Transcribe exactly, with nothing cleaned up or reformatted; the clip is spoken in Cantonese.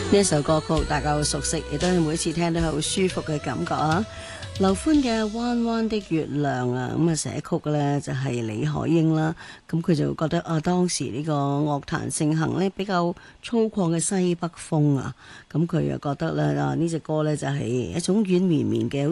呢一首歌曲大家好熟悉，亦都係每次聽都係好舒服嘅感覺啊！劉歡嘅《彎彎的月亮》啊，咁啊寫曲嘅呢就係李海英啦。咁佢就覺得啊，當時呢個樂壇盛行呢比較粗獷嘅西北風啊，咁佢又覺得咧啊呢隻歌呢就係一種軟綿綿嘅